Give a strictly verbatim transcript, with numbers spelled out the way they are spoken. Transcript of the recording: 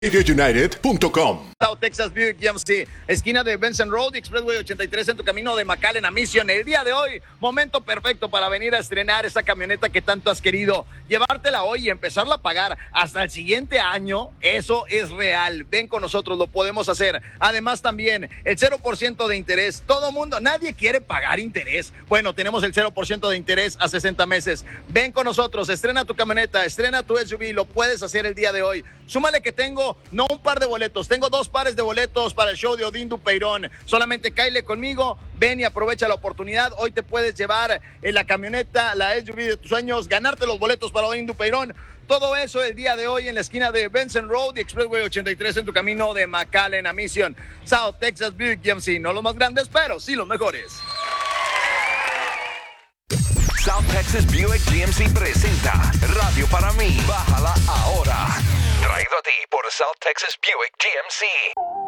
United punto com. Texas Buick G M C, esquina de Benson Road, Expressway ochenta y tres en tu camino de McAllen a Mission. El día de hoy, momento perfecto para venir a estrenar esa camioneta que tanto has querido. Llevártela hoy y empezarla a pagar hasta el siguiente año, eso es real. Ven con nosotros, lo podemos hacer. Además también, el cero por ciento de interés. Todo mundo, nadie quiere pagar interés. Bueno, tenemos el cero por ciento de interés a sesenta meses. Ven con nosotros, estrena tu camioneta, estrena tu S U V, lo puedes hacer el día de hoy. Súmale que tengo no un par de boletos, tengo dos pares de boletos para el show de Odín Dupeirón. Solamente cáele conmigo, ven y aprovecha la oportunidad. Hoy te puedes llevar en la camioneta, la S U V de tus sueños, ganarte los boletos para Odín Dupeirón. Todo eso el día de hoy en la esquina de Benson Road y Expressway ochenta y tres en tu camino de McAllen a Mission. South Texas Buick G M C, no los más grandes, pero sí los mejores. South Texas Buick G M C presenta Radio para mí. Bájala ahora. Traído a ti por South Texas Buick G M C.